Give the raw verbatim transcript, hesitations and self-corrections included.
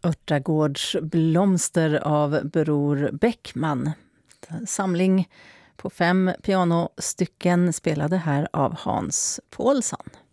Örtagårds blomster av Bror Bäckman. Samling på fem pianostycken spelade här av Hans Paulsson.